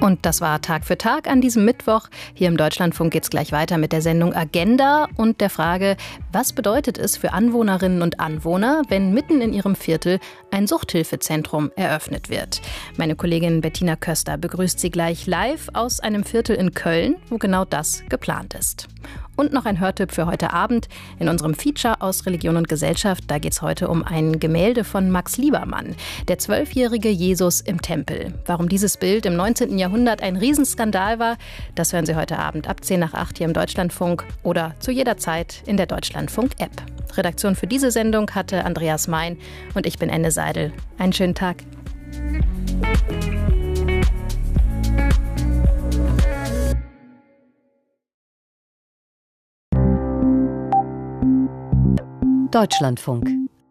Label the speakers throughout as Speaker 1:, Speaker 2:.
Speaker 1: Und das war Tag für Tag an diesem Mittwoch. Hier im Deutschlandfunk geht es gleich weiter mit der Sendung Agenda und der Frage, was bedeutet es für Anwohnerinnen und Anwohner, wenn mitten in ihrem Viertel ein Suchthilfezentrum eröffnet wird. Meine Kollegin Bettina Köster begrüßt Sie gleich live aus einem Viertel in Köln, wo genau das geplant ist. Und noch ein Hörtipp für heute Abend in unserem Feature aus Religion und Gesellschaft. Da geht es heute um ein Gemälde von Max Liebermann, der 12-jährige Jesus im Tempel. Warum dieses Bild im 19. Jahrhundert ein Riesenskandal war, das hören Sie heute Abend ab 10 nach 8 hier im Deutschlandfunk oder zu jeder Zeit in der Deutschlandfunk-App. Redaktion für diese Sendung hatte Andreas Mein und ich bin Ende Seidel. Einen schönen Tag.
Speaker 2: Deutschlandfunk.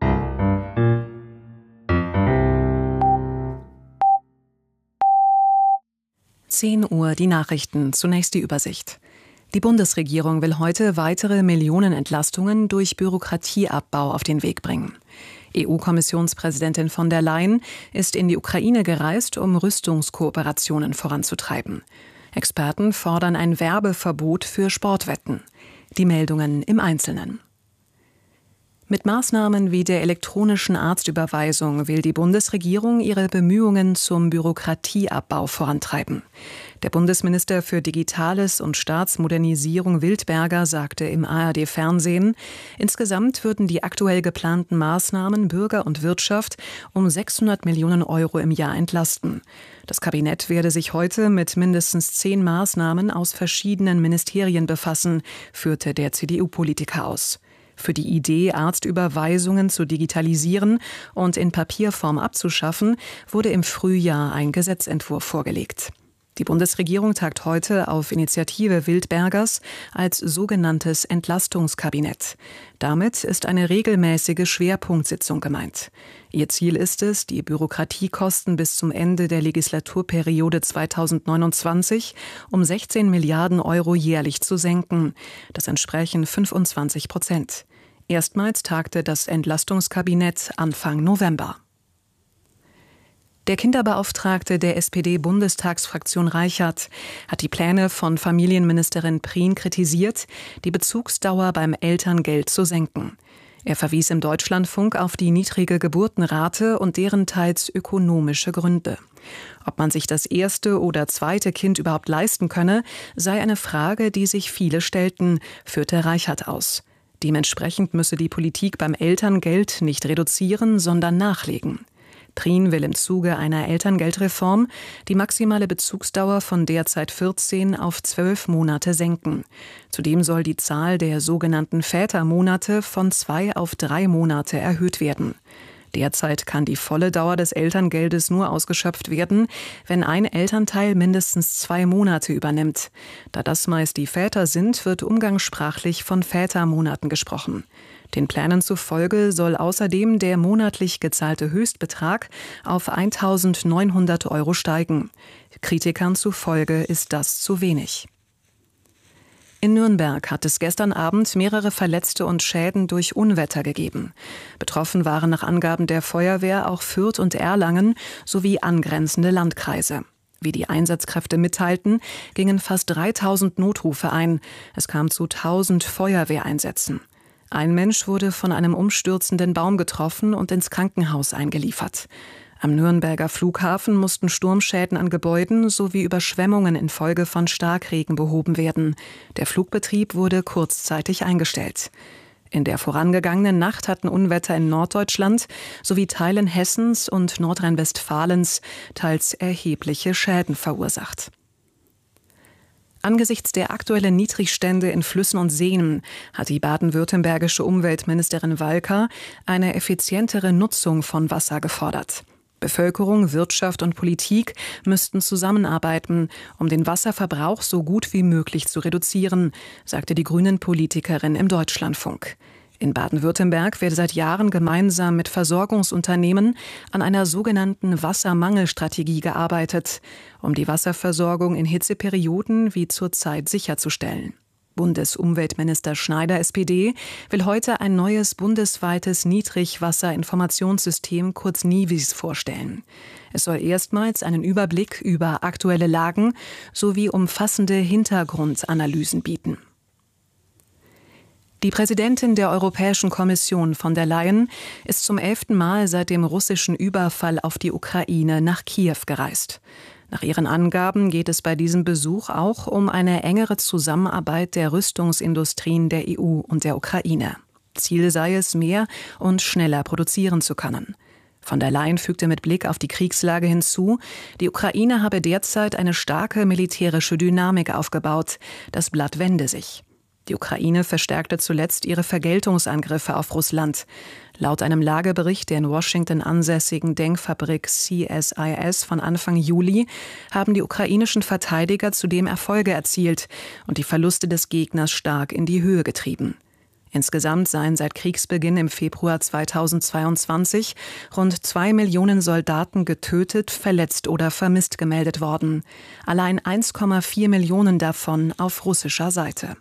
Speaker 3: Uhr die Nachrichten, zunächst die Übersicht. Die Bundesregierung will heute weitere Millionenentlastungen durch Bürokratieabbau auf den Weg bringen. EU-Kommissionspräsidentin von der Leyen ist in die Ukraine gereist, um Rüstungskooperationen voranzutreiben. Experten fordern ein Werbeverbot für Sportwetten. Die Meldungen im Einzelnen. Mit Maßnahmen wie der elektronischen Arztüberweisung will die Bundesregierung ihre Bemühungen zum Bürokratieabbau vorantreiben. Der Bundesminister für Digitales und Staatsmodernisierung Wildberger sagte im ARD-Fernsehen, insgesamt würden die aktuell geplanten Maßnahmen Bürger und Wirtschaft um 600 Millionen Euro im Jahr entlasten. Das Kabinett werde sich heute mit mindestens 10 Maßnahmen aus verschiedenen Ministerien befassen, führte der CDU-Politiker aus. Für die Idee, Arztüberweisungen zu digitalisieren und in Papierform abzuschaffen, wurde im Frühjahr ein Gesetzentwurf vorgelegt. Die Bundesregierung tagt heute auf Initiative Wildbergers als sogenanntes Entlastungskabinett. Damit ist eine regelmäßige Schwerpunktsitzung gemeint. Ihr Ziel ist es, die Bürokratiekosten bis zum Ende der Legislaturperiode 2029 um 16 Milliarden Euro jährlich zu senken. Das entsprechen 25%. Erstmals tagte das Entlastungskabinett Anfang November. Der Kinderbeauftragte der SPD-Bundestagsfraktion Reichert hat die Pläne von Familienministerin Prien kritisiert, die Bezugsdauer beim Elterngeld zu senken. Er verwies im Deutschlandfunk auf die niedrige Geburtenrate und deren teils ökonomische Gründe. Ob man sich das erste oder zweite Kind überhaupt leisten könne, sei eine Frage, die sich viele stellten, führte Reichert aus. Dementsprechend müsse die Politik beim Elterngeld nicht reduzieren, sondern nachlegen. Prien will im Zuge einer Elterngeldreform die maximale Bezugsdauer von derzeit 14 auf 12 Monate senken. Zudem soll die Zahl der sogenannten Vätermonate von 2 auf 3 Monate erhöht werden. Derzeit kann die volle Dauer des Elterngeldes nur ausgeschöpft werden, wenn ein Elternteil mindestens 2 Monate übernimmt. Da das meist die Väter sind, wird umgangssprachlich von Vätermonaten gesprochen. Den Plänen zufolge soll außerdem der monatlich gezahlte Höchstbetrag auf 1.900 Euro steigen. Kritikern zufolge ist das zu wenig. In Nürnberg hat es gestern Abend mehrere Verletzte und Schäden durch Unwetter gegeben. Betroffen waren nach Angaben der Feuerwehr auch Fürth und Erlangen sowie angrenzende Landkreise. Wie die Einsatzkräfte mitteilten, gingen fast 3.000 Notrufe ein. Es kam zu 1.000 Feuerwehreinsätzen. Ein Mensch wurde von einem umstürzenden Baum getroffen und ins Krankenhaus eingeliefert. Am Nürnberger Flughafen mussten Sturmschäden an Gebäuden sowie Überschwemmungen infolge von Starkregen behoben werden. Der Flugbetrieb wurde kurzzeitig eingestellt. In der vorangegangenen Nacht hatten Unwetter in Norddeutschland sowie Teilen Hessens und Nordrhein-Westfalens teils erhebliche Schäden verursacht. Angesichts der aktuellen Niedrigstände in Flüssen und Seen hat die baden-württembergische Umweltministerin Walker eine effizientere Nutzung von Wasser gefordert. Bevölkerung, Wirtschaft und Politik müssten zusammenarbeiten, um den Wasserverbrauch so gut wie möglich zu reduzieren, sagte die Grünen-Politikerin im Deutschlandfunk. In Baden-Württemberg werde seit Jahren gemeinsam mit Versorgungsunternehmen an einer sogenannten Wassermangelstrategie gearbeitet, um die Wasserversorgung in Hitzeperioden wie zurzeit sicherzustellen. Bundesumweltminister Schneider, SPD, will heute ein neues bundesweites Niedrigwasserinformationssystem, kurz NIWIS, vorstellen. Es soll erstmals einen Überblick über aktuelle Lagen sowie umfassende Hintergrundanalysen bieten. Die Präsidentin der Europäischen Kommission von der Leyen ist zum 11. Mal seit dem russischen Überfall auf die Ukraine nach Kiew gereist. Nach ihren Angaben geht es bei diesem Besuch auch um eine engere Zusammenarbeit der Rüstungsindustrien der EU und der Ukraine. Ziel sei es, mehr und schneller produzieren zu können. Von der Leyen fügte mit Blick auf die Kriegslage hinzu, die Ukraine habe derzeit eine starke militärische Dynamik aufgebaut. Das Blatt wende sich. Die Ukraine verstärkte zuletzt ihre Vergeltungsangriffe auf Russland. Laut einem Lagebericht der in Washington ansässigen Denkfabrik CSIS von Anfang Juli haben die ukrainischen Verteidiger zudem Erfolge erzielt und die Verluste des Gegners stark in die Höhe getrieben. Insgesamt seien seit Kriegsbeginn im Februar 2022 rund 2 Millionen Soldaten getötet, verletzt oder vermisst gemeldet worden. Allein 1,4 Millionen davon auf russischer Seite.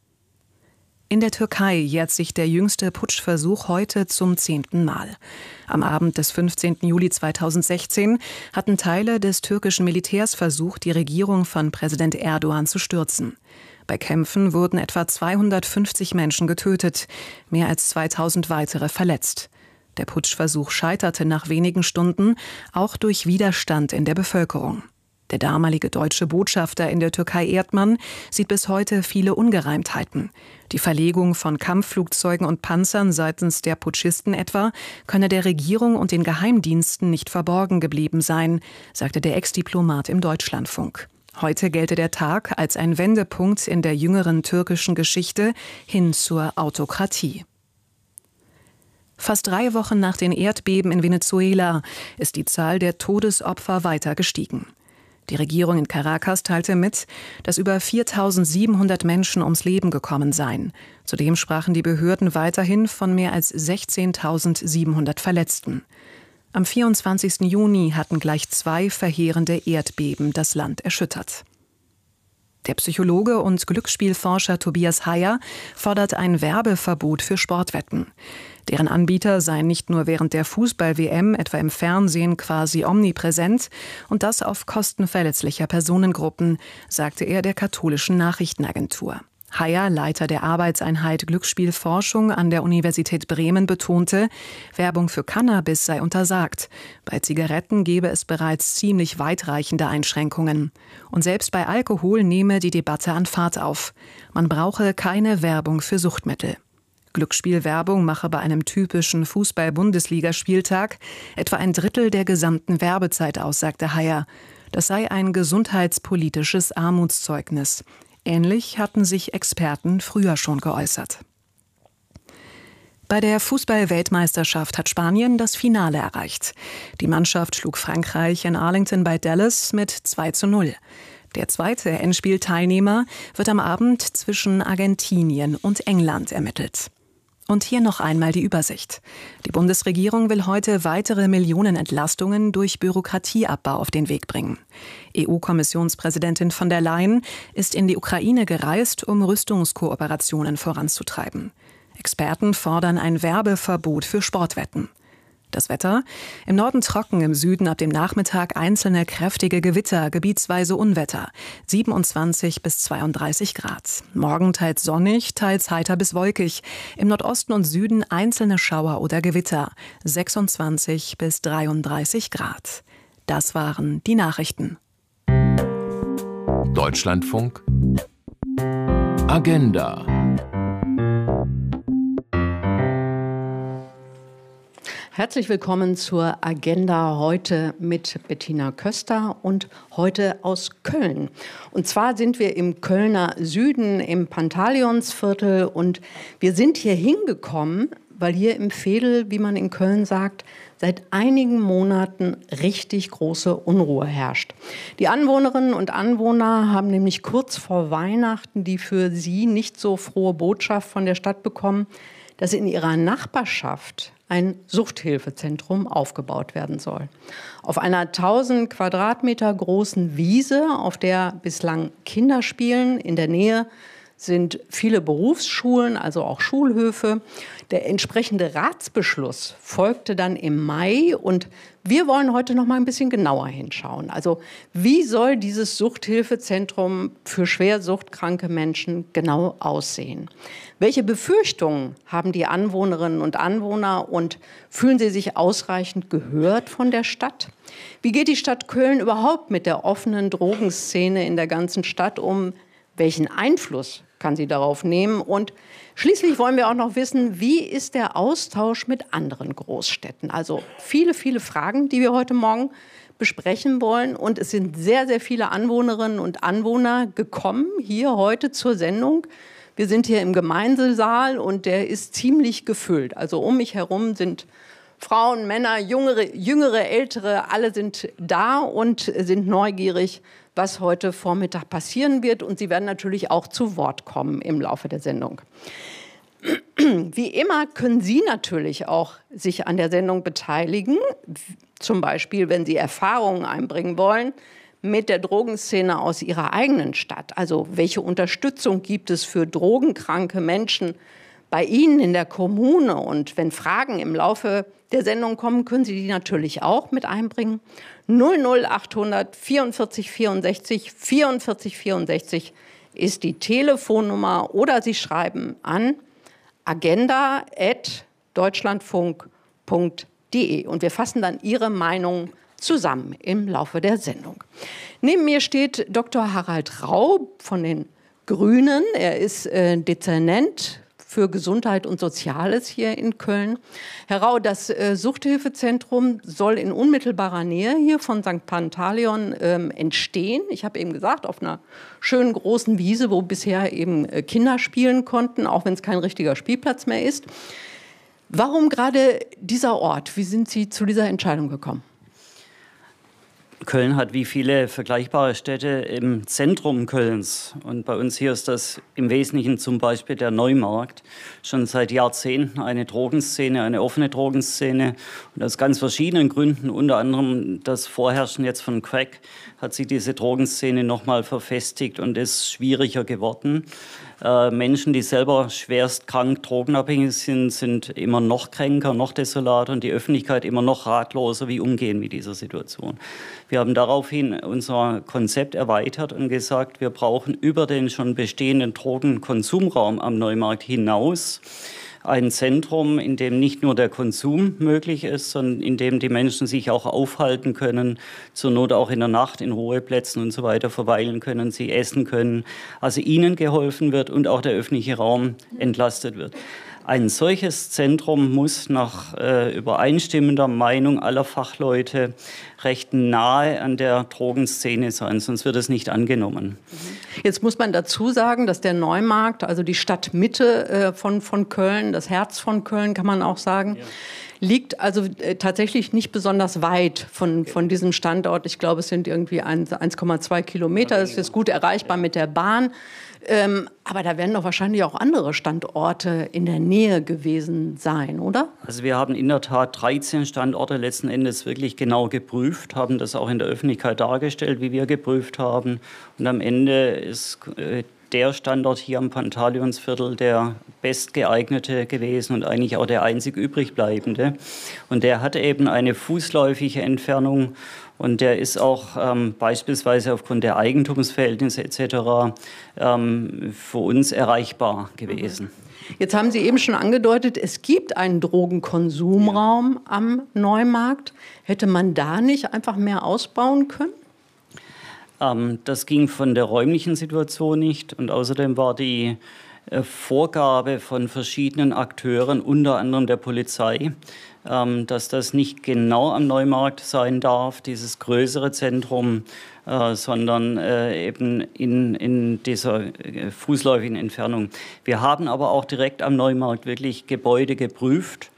Speaker 3: In der Türkei jährt sich der jüngste Putschversuch heute zum 10. Mal. Am Abend des 15. Juli 2016 hatten Teile des türkischen Militärs versucht, die Regierung von Präsident Erdogan zu stürzen. Bei Kämpfen wurden etwa 250 Menschen getötet, mehr als 2000 weitere verletzt. Der Putschversuch scheiterte nach wenigen Stunden, auch durch Widerstand in der Bevölkerung. Der damalige deutsche Botschafter in der Türkei Erdmann sieht bis heute viele Ungereimtheiten. Die Verlegung von Kampfflugzeugen und Panzern seitens der Putschisten etwa könne der Regierung und den Geheimdiensten nicht verborgen geblieben sein, sagte der Ex-Diplomat im Deutschlandfunk. Heute gelte der Tag als ein Wendepunkt in der jüngeren türkischen Geschichte hin zur Autokratie. Fast 3 Wochen nach den Erdbeben in Venezuela ist die Zahl der Todesopfer weiter gestiegen. Die Regierung in Caracas teilte mit, dass über 4.700 Menschen ums Leben gekommen seien. Zudem sprachen die Behörden weiterhin von mehr als 16.700 Verletzten. Am 24. Juni hatten gleich 2 verheerende Erdbeben das Land erschüttert. Der Psychologe und Glücksspielforscher Tobias Heyer fordert ein Werbeverbot für Sportwetten. Deren Anbieter seien nicht nur während der Fußball-WM, etwa im Fernsehen, quasi omnipräsent und das auf Kosten verletzlicher Personengruppen, sagte er der katholischen Nachrichtenagentur. Heyer, Leiter der Arbeitseinheit Glücksspielforschung an der Universität Bremen, betonte, Werbung für Cannabis sei untersagt. Bei Zigaretten gebe es bereits ziemlich weitreichende Einschränkungen. Und selbst bei Alkohol nehme die Debatte an Fahrt auf. Man brauche keine Werbung für Suchtmittel. Glücksspielwerbung mache bei einem typischen Fußball-Bundesligaspieltag etwa ein Drittel der gesamten Werbezeit aus, sagte Heyer. Das sei ein gesundheitspolitisches Armutszeugnis. Ähnlich hatten sich Experten früher schon geäußert. Bei der Fußball-Weltmeisterschaft hat Spanien das Finale erreicht. Die Mannschaft schlug Frankreich in Arlington bei Dallas mit 2:0. Der zweite Endspielteilnehmer wird am Abend zwischen Argentinien und England ermittelt. Und hier noch einmal die Übersicht. Die Bundesregierung will heute weitere Millionenentlastungen durch Bürokratieabbau auf den Weg bringen. EU-Kommissionspräsidentin von der Leyen ist in die Ukraine gereist, um Rüstungskooperationen voranzutreiben. Experten fordern ein Werbeverbot für Sportwetten. Das Wetter: im Norden trocken, im Süden ab dem Nachmittag einzelne kräftige Gewitter, gebietsweise Unwetter, 27 bis 32 Grad. Morgen teils sonnig, teils heiter bis wolkig. Im Nordosten und Süden einzelne Schauer oder Gewitter, 26 bis 33 Grad. Das waren die Nachrichten.
Speaker 4: Deutschlandfunk Agenda.
Speaker 5: Herzlich willkommen zur Agenda heute mit Bettina Köster und heute aus Köln. Und zwar sind wir im Kölner Süden im Pantaleonsviertel und wir sind hier hingekommen, weil hier im Veedel, wie man in Köln sagt, seit einigen Monaten richtig große Unruhe herrscht. Die Anwohnerinnen und Anwohner haben nämlich kurz vor Weihnachten die für sie nicht so frohe Botschaft von der Stadt bekommen, dass in ihrer Nachbarschaft ein Suchthilfezentrum aufgebaut werden soll. Auf einer 1000 Quadratmeter großen Wiese, auf der bislang Kinder spielen, in der Nähe sind viele Berufsschulen, also auch Schulhöfe. Der entsprechende Ratsbeschluss folgte dann im Mai und wir wollen heute noch mal ein bisschen genauer hinschauen. Also wie soll dieses Suchthilfezentrum für schwer suchtkranke Menschen genau aussehen? Welche Befürchtungen haben die Anwohnerinnen und Anwohner und fühlen sie sich ausreichend gehört von der Stadt? Wie geht die Stadt Köln überhaupt mit der offenen Drogenszene in der ganzen Stadt um? Welchen Einfluss kann sie darauf nehmen? Und schließlich wollen wir auch noch wissen, wie ist der Austausch mit anderen Großstädten? Also viele, viele Fragen, die wir heute Morgen besprechen wollen. Und es sind sehr, sehr viele Anwohnerinnen und Anwohner gekommen hier heute zur Sendung. Wir sind hier im Gemeindesaal und der ist ziemlich gefüllt. Also um mich herum sind Frauen, Männer, Jüngere, Ältere, alle sind da und sind neugierig, was heute Vormittag passieren wird. Und sie werden natürlich auch zu Wort kommen im Laufe der Sendung. Wie immer können Sie natürlich auch sich an der Sendung beteiligen. Zum Beispiel, wenn Sie Erfahrungen einbringen wollen mit der Drogenszene aus Ihrer eigenen Stadt. Also welche Unterstützung gibt es für drogenkranke Menschen bei Ihnen in der Kommune? Und wenn Fragen im Laufe der Sendung kommen, können Sie die natürlich auch mit einbringen. 00800 44 64 44 64 ist die Telefonnummer oder Sie schreiben an agenda@deutschlandfunk.de und wir fassen dann Ihre Meinung zusammen im Laufe der Sendung. Neben mir steht Dr. Harald Rau von den Grünen. Er ist Dezernent für Gesundheit und Soziales hier in Köln. Herr Rau, das Suchthilfezentrum soll in unmittelbarer Nähe hier von St. Pantaleon entstehen. Ich habe eben gesagt, auf einer schönen großen Wiese, wo bisher eben Kinder spielen konnten, auch wenn es kein richtiger Spielplatz mehr ist. Warum gerade dieser Ort? Wie sind Sie zu dieser Entscheidung gekommen?
Speaker 4: Köln hat wie viele vergleichbare Städte im Zentrum Kölns. Und bei uns hier ist das im Wesentlichen zum Beispiel der Neumarkt. Schon seit Jahrzehnten eine Drogenszene, eine offene Drogenszene. Und aus ganz verschiedenen Gründen, unter anderem das Vorherrschen jetzt von Crack, hat sich diese Drogenszene nochmal verfestigt und ist schwieriger geworden. Menschen, die selber schwerst krank, drogenabhängig sind, sind immer noch kränker, noch desolater und die Öffentlichkeit immer noch ratloser, wie umgehen mit dieser Situation. Wir haben daraufhin unser Konzept erweitert und gesagt, wir brauchen über den schon bestehenden Drogenkonsumraum am Neumarkt hinaus ein Zentrum, in dem nicht nur der Konsum möglich ist, sondern in dem die Menschen sich auch aufhalten können, zur Not auch in der Nacht in Ruheplätzen und so weiter verweilen können, sie essen können, also ihnen geholfen wird und auch der öffentliche Raum entlastet wird. Ein solches Zentrum muss nach übereinstimmender Meinung aller Fachleute recht nahe an der Drogenszene sein, sonst wird es nicht angenommen.
Speaker 5: Jetzt muss man dazu sagen, dass der Neumarkt, also die Stadtmitte von Köln, das Herz von Köln kann man auch sagen, ja, liegt also tatsächlich nicht besonders weit von diesem Standort. Ich glaube, es sind irgendwie 1,2 Kilometer. Das ist gut erreichbar mit der Bahn. Aber da werden doch wahrscheinlich auch andere Standorte in der Nähe gewesen sein, oder?
Speaker 4: Also wir haben in der Tat 13 Standorte letzten Endes wirklich genau geprüft, haben das auch in der Öffentlichkeit dargestellt, wie wir geprüft haben. Und am Ende ist der Standort hier am Pantaleonsviertel der bestgeeignete gewesen und eigentlich auch der einzig übrig bleibende. Und der hat eben eine fußläufige Entfernung und der ist auch beispielsweise aufgrund der Eigentumsverhältnisse etc. Für uns erreichbar gewesen.
Speaker 5: Jetzt haben Sie eben schon angedeutet, es gibt einen Drogenkonsumraum am Neumarkt. Hätte man da nicht einfach mehr ausbauen können?
Speaker 4: Das ging von der räumlichen Situation nicht und außerdem war die Vorgabe von verschiedenen Akteuren, unter anderem der Polizei, dass das nicht genau am Neumarkt sein darf, dieses größere Zentrum, sondern eben in dieser fußläufigen Entfernung. Wir haben aber auch direkt am Neumarkt wirklich Gebäude geprüft.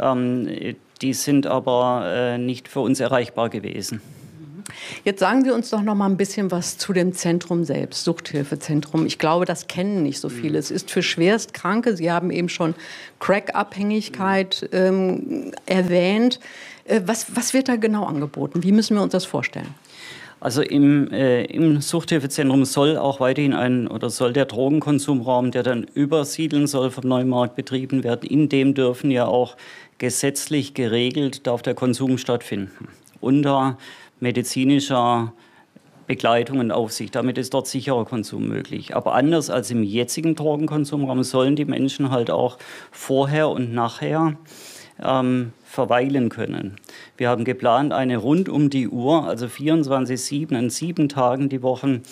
Speaker 4: Die sind aber nicht für uns erreichbar gewesen.
Speaker 5: Jetzt sagen Sie uns doch noch mal ein bisschen was zu dem Zentrum selbst, Suchthilfezentrum. Ich glaube, das kennen nicht so viele. Es ist für Schwerstkranke, Sie haben eben schon Crack-Abhängigkeit erwähnt. Was wird da genau angeboten? Wie müssen wir uns das vorstellen?
Speaker 4: Also im Suchthilfezentrum soll auch weiterhin soll der Drogenkonsumraum, der dann übersiedeln soll, vom Neumarkt betrieben werden. In dem dürfen ja auch gesetzlich geregelt, darf der Konsum stattfinden. Unter medizinischer Begleitung und Aufsicht. Damit ist dort sicherer Konsum möglich. Aber anders als im jetzigen Drogenkonsumraum sollen die Menschen halt auch vorher und nachher verweilen können. Wir haben geplant, eine rund um die Uhr, also 24/7, an 7 Tagen die Woche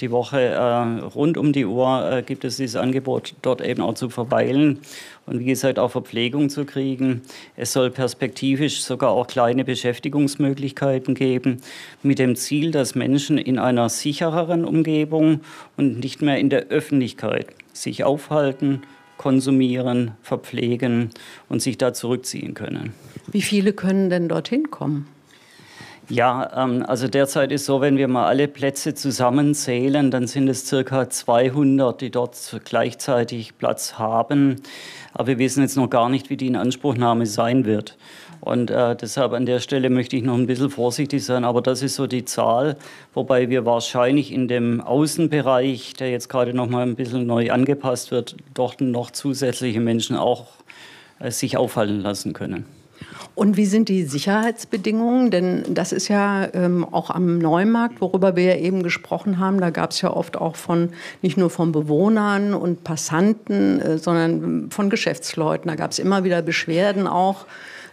Speaker 4: rund um die Uhr gibt es dieses Angebot, dort eben auch zu verweilen und wie gesagt auch Verpflegung zu kriegen. Es soll perspektivisch sogar auch kleine Beschäftigungsmöglichkeiten geben, mit dem Ziel, dass Menschen in einer sichereren Umgebung und nicht mehr in der Öffentlichkeit sich aufhalten, konsumieren, verpflegen und sich da zurückziehen können.
Speaker 5: Wie viele können denn dorthin kommen?
Speaker 4: Ja, also derzeit ist so, wenn wir mal alle Plätze zusammenzählen, dann sind es circa 200, die dort gleichzeitig Platz haben. Aber wir wissen jetzt noch gar nicht, wie die Inanspruchnahme sein wird. Und deshalb an der Stelle möchte ich noch ein bisschen vorsichtig sein. Aber das ist so die Zahl, wobei wir wahrscheinlich in dem Außenbereich, der jetzt gerade noch mal ein bisschen neu angepasst wird, dort noch zusätzliche Menschen auch sich aufhalten lassen können.
Speaker 5: Und wie sind die Sicherheitsbedingungen? Denn das ist ja auch am Neumarkt, worüber wir ja eben gesprochen haben, da gab es ja oft auch nicht nur von Bewohnern und Passanten, sondern von Geschäftsleuten. Da gab es immer wieder Beschwerden auch,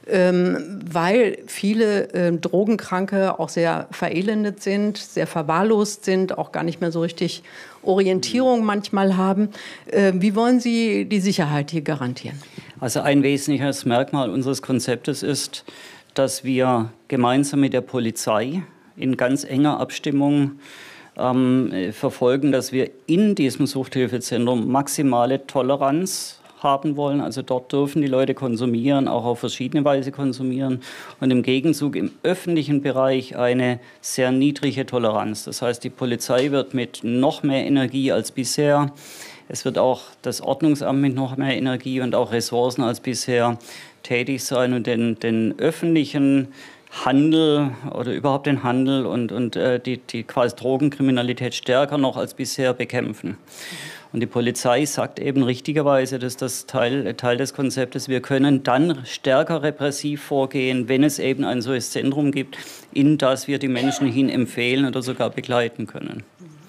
Speaker 5: weil viele Drogenkranke auch sehr verelendet sind, sehr verwahrlost sind, auch gar nicht mehr so richtig Orientierung manchmal haben. Wie wollen Sie die Sicherheit hier garantieren?
Speaker 4: Also ein wesentliches Merkmal unseres Konzeptes ist, dass wir gemeinsam mit der Polizei in ganz enger Abstimmung verfolgen, dass wir in diesem Suchthilfezentrum maximale Toleranz haben wollen. Also dort dürfen die Leute konsumieren, auch auf verschiedene Weise konsumieren. Und im Gegenzug im öffentlichen Bereich eine sehr niedrige Toleranz. Das heißt, die Polizei wird mit noch mehr Energie als bisher, es wird auch das Ordnungsamt mit noch mehr Energie und auch Ressourcen als bisher tätig sein und den öffentlichen Handel oder überhaupt den Handel und die quasi Drogenkriminalität stärker noch als bisher bekämpfen. Und die Polizei sagt eben richtigerweise, dass das Teil des Konzeptes, wir können dann stärker repressiv vorgehen, wenn es eben ein solches Zentrum gibt, in das wir die Menschen hin empfehlen oder sogar begleiten können.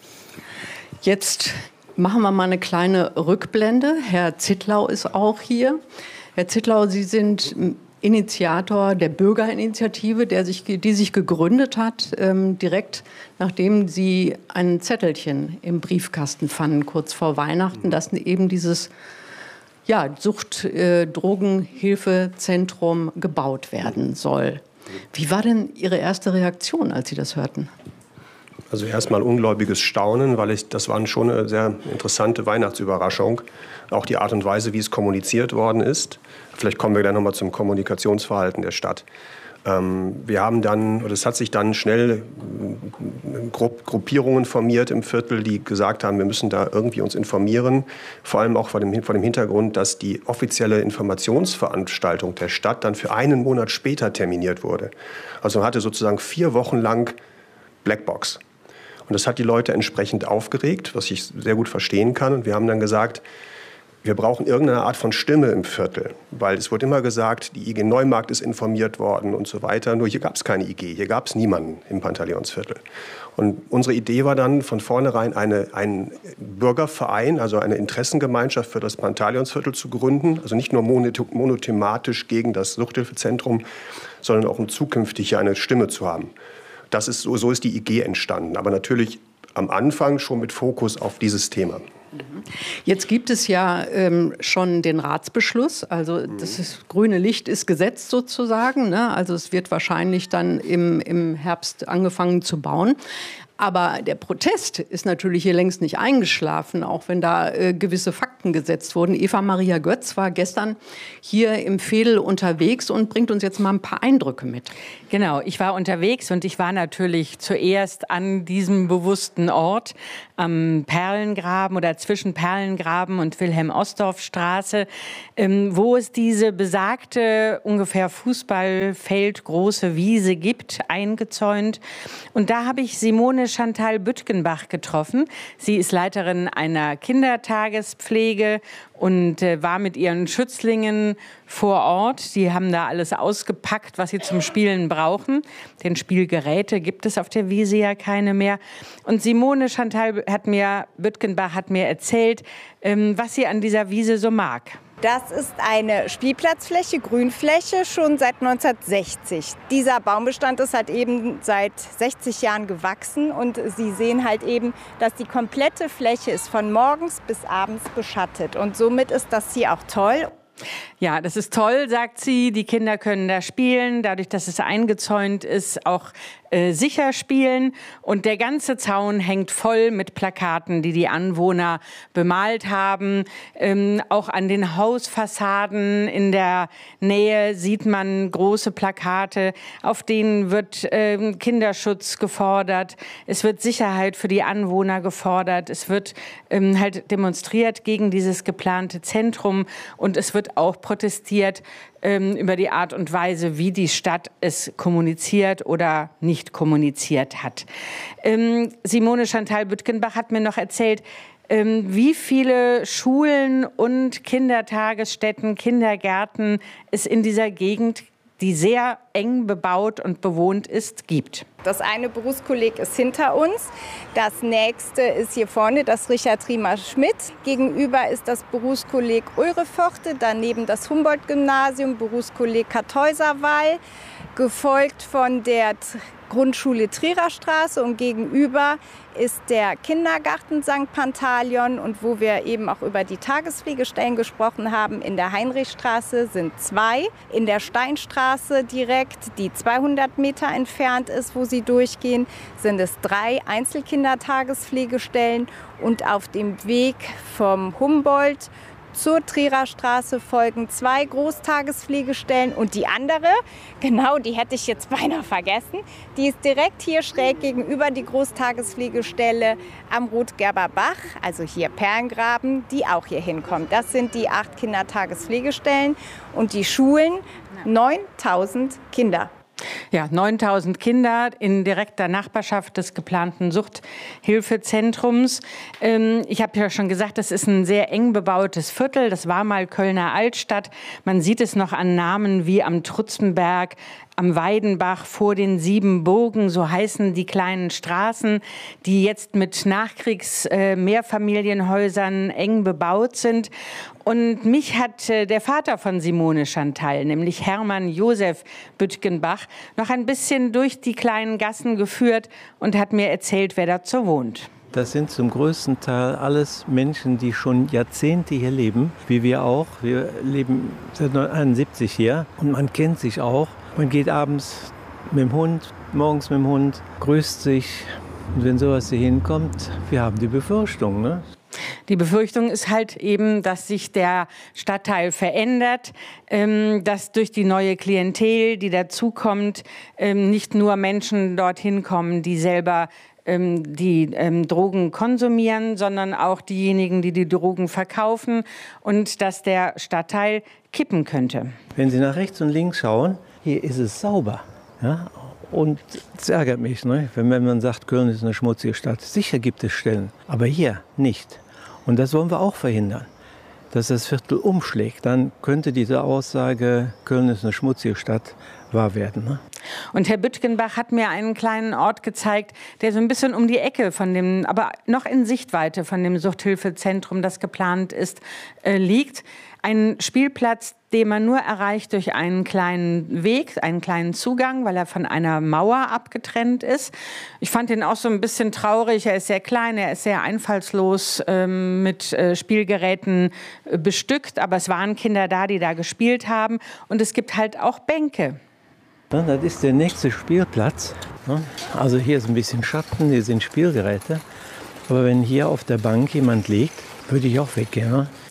Speaker 5: Jetzt machen wir mal eine kleine Rückblende. Herr Zittlau ist auch hier. Herr Zittlau, Sie sind Initiator der Bürgerinitiative, die sich gegründet hat, direkt nachdem Sie ein Zettelchen im Briefkasten fanden, kurz vor Weihnachten, dass eben dieses Drogenhilfezentrum gebaut werden soll. Wie war denn Ihre erste Reaktion, als Sie das hörten?
Speaker 6: Also erstmal ungläubiges Staunen, weil das war schon eine sehr interessante Weihnachtsüberraschung. Auch die Art und Weise, wie es kommuniziert worden ist. Vielleicht kommen wir gleich nochmal zum Kommunikationsverhalten der Stadt. Es hat sich dann schnell Gruppierungen formiert im Viertel, die gesagt haben, wir müssen da irgendwie uns informieren. Vor allem auch vor dem Hintergrund, dass die offizielle Informationsveranstaltung der Stadt dann für einen Monat später terminiert wurde. Also man hatte sozusagen 4 Wochen lang Blackbox. Und das hat die Leute entsprechend aufgeregt, was ich sehr gut verstehen kann. Und wir haben dann gesagt, wir brauchen irgendeine Art von Stimme im Viertel. Weil es wurde immer gesagt, die IG Neumarkt ist informiert worden und so weiter. Nur hier gab es keine IG, hier gab es niemanden im Pantaleonsviertel. Und unsere Idee war dann von vornherein, einen Bürgerverein, also eine Interessengemeinschaft für das Pantaleonsviertel zu gründen. Also nicht nur monothematisch gegen das Suchthilfezentrum, sondern auch um zukünftig hier eine Stimme zu haben. So ist die IG entstanden, aber natürlich am Anfang schon mit Fokus auf dieses Thema.
Speaker 5: Jetzt gibt es ja schon den Ratsbeschluss, also das grüne Licht ist gesetzt sozusagen, ne? Also es wird wahrscheinlich dann im Herbst angefangen zu bauen. Aber der Protest ist natürlich hier längst nicht eingeschlafen, auch wenn da gewisse Fakten gesetzt wurden. Eva-Maria Götz war gestern hier im Veedel unterwegs und bringt uns jetzt mal ein paar Eindrücke mit.
Speaker 7: Genau, ich war unterwegs und ich war natürlich zuerst an diesem bewussten Ort am Perlengraben oder zwischen Perlengraben und Wilhelm-Osdorf-Straße, wo es diese besagte ungefähr Fußballfeld große Wiese gibt, eingezäunt. Und da habe ich Simone Chantal Büttgenbach getroffen. Sie ist Leiterin einer Kindertagespflege und war mit ihren Schützlingen vor Ort. Die haben da alles ausgepackt, was sie zum Spielen brauchen. Denn Spielgeräte gibt es auf der Wiese ja keine mehr. Und Simone Chantal Büttgenbach hat mir erzählt, was sie an dieser Wiese so mag.
Speaker 8: Das ist eine Spielplatzfläche, Grünfläche, schon seit 1960. Dieser Baumbestand ist halt eben seit 60 Jahren gewachsen und Sie sehen halt eben, dass die komplette Fläche ist von morgens bis abends beschattet und somit ist das hier auch toll.
Speaker 7: Ja, das ist toll, sagt sie. Die Kinder können da spielen, dadurch, dass es eingezäunt ist, auch sicher spielen. Und der ganze Zaun hängt voll mit Plakaten, die die Anwohner bemalt haben. Auch an den Hausfassaden in der Nähe sieht man große Plakate, auf denen wird Kinderschutz gefordert. Es wird Sicherheit für die Anwohner gefordert. Es wird halt demonstriert gegen dieses geplante Zentrum und es wird auch protestiert über die Art und Weise, wie die Stadt es kommuniziert oder nicht kommuniziert hat. Simone Chantal Büttgenbach hat mir noch erzählt, wie viele Schulen und Kindertagesstätten, Kindergärten es in dieser Gegend, die sehr eng bebaut und bewohnt ist, gibt.
Speaker 8: Das eine Berufskolleg ist hinter uns. Das nächste ist hier vorne, das Richard-Riemer-Schmidt. Gegenüber ist das Berufskolleg Ulreforte, daneben das Humboldt-Gymnasium, Berufskolleg Kartäuserwall, gefolgt von der Grundschule Trierer Straße und gegenüber ist der Kindergarten St. Pantaleon und wo wir eben auch über die Tagespflegestellen gesprochen haben, in der Heinrichstraße sind 2, in der Steinstraße direkt, die 200 Meter entfernt ist, wo sie durchgehen, sind es 3 Einzelkindertagespflegestellen und auf dem Weg vom Humboldt zur Trierer Straße folgen 2 Großtagespflegestellen und die andere, genau, die hätte ich jetzt beinahe vergessen, die ist direkt hier schräg gegenüber die Großtagespflegestelle am Rotgerber Bach, also hier Perlengraben, die auch hier hinkommt. Das sind die 8 Kindertagespflegestellen und die Schulen, 9.000 Kinder.
Speaker 7: Ja, 9.000 Kinder in direkter Nachbarschaft des geplanten Suchthilfezentrums. Ich habe ja schon gesagt, das ist ein sehr eng bebautes Viertel. Das war mal Kölner Altstadt. Man sieht es noch an Namen wie am Trutzenberg, am Weidenbach, vor den 7 Burgen, so heißen die kleinen Straßen, die jetzt mit Nachkriegs-Mehrfamilienhäusern eng bebaut sind. Und mich hat der Vater von Simone Chantal, nämlich Hermann Josef Büttgenbach, noch ein bisschen durch die kleinen Gassen geführt und hat mir erzählt, wer da so wohnt.
Speaker 9: Das sind zum größten Teil alles Menschen, die schon Jahrzehnte hier leben, wie wir auch. Wir leben seit 1971 hier und man kennt sich auch. Man geht abends mit dem Hund, morgens mit dem Hund, grüßt sich. Und wenn sowas hier hinkommt, wir haben die Befürchtung, ne?
Speaker 7: Die Befürchtung ist halt eben, dass sich der Stadtteil verändert, dass durch die neue Klientel, die dazukommt, nicht nur Menschen dorthin kommen, die selber die Drogen konsumieren, sondern auch diejenigen, die die Drogen verkaufen und dass der Stadtteil kippen könnte.
Speaker 9: Wenn Sie nach rechts und links schauen, hier ist es sauber. Ja? Und es ärgert mich, ne? Wenn man sagt, Köln ist eine schmutzige Stadt. Sicher gibt es Stellen, aber hier nicht. Und das wollen wir auch verhindern, dass das Viertel umschlägt. Dann könnte diese Aussage, Köln ist eine schmutzige Stadt, wahr werden. Ne?
Speaker 7: Und Herr Büttgenbach hat mir einen kleinen Ort gezeigt, der so ein bisschen um die Ecke von dem, aber noch in Sichtweite von dem Suchthilfezentrum, das geplant ist, liegt. Ein Spielplatz, den man nur erreicht durch einen kleinen Weg, einen kleinen Zugang, weil er von einer Mauer abgetrennt ist. Ich fand ihn auch so ein bisschen traurig. Er ist sehr klein, er ist sehr einfallslos mit Spielgeräten bestückt. Aber es waren Kinder da, die da gespielt haben. Und es gibt halt auch Bänke.
Speaker 9: Ja, das ist der nächste Spielplatz. Also hier ist ein bisschen Schatten, hier sind Spielgeräte. Aber wenn hier auf der Bank jemand liegt, würde ich auch weggehen. Ne?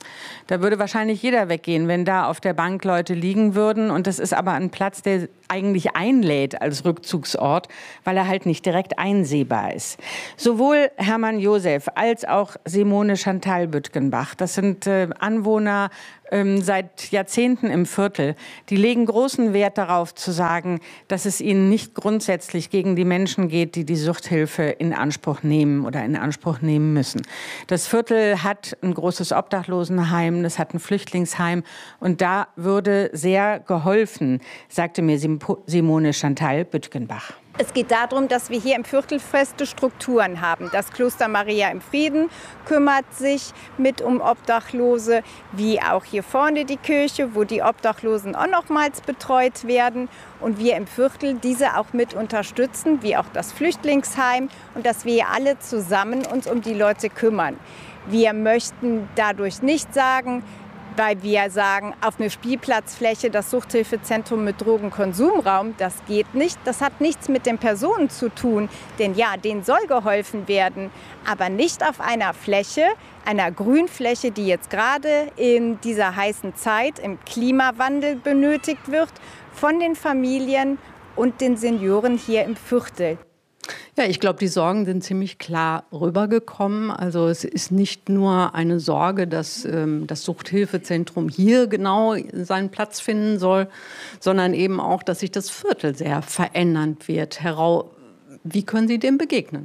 Speaker 7: Da würde wahrscheinlich jeder weggehen, wenn da auf der Bank Leute liegen würden. Und das ist aber ein Platz, der eigentlich einlädt als Rückzugsort, weil er halt nicht direkt einsehbar ist. Sowohl Hermann Josef als auch Simone Chantal Büttgenbach, das sind Anwohner seit Jahrzehnten im Viertel, die legen großen Wert darauf zu sagen, dass es ihnen nicht grundsätzlich gegen die Menschen geht, die die Suchthilfe in Anspruch nehmen oder in Anspruch nehmen müssen. Das Viertel hat ein großes Obdachlosenheim, das hat ein Flüchtlingsheim und da würde sehr geholfen, sagte mir Simone Chantal Büttgenbach.
Speaker 8: Es geht darum, dass wir hier im Viertel feste Strukturen haben. Das Kloster Maria im Frieden kümmert sich mit um Obdachlose, wie auch hier vorne die Kirche, wo die Obdachlosen auch nochmals betreut werden. Und wir im Viertel diese auch mit unterstützen, wie auch das Flüchtlingsheim. Und dass wir alle zusammen uns um die Leute kümmern. Wir möchten dadurch nicht sagen, weil wir sagen, auf eine Spielplatzfläche das Suchthilfezentrum mit Drogenkonsumraum, das geht nicht. Das hat nichts mit den Personen zu tun, denn ja, denen soll geholfen werden, aber nicht auf einer Fläche, einer Grünfläche, die jetzt gerade in dieser heißen Zeit im Klimawandel benötigt wird, von den Familien und den Senioren hier im Viertel.
Speaker 5: Ja, ich glaube, die Sorgen sind ziemlich klar rübergekommen. Also es ist nicht nur eine Sorge, dass das Suchthilfezentrum hier genau seinen Platz finden soll, sondern eben auch, dass sich das Viertel sehr verändern wird. Herr Rau, wie können Sie dem begegnen?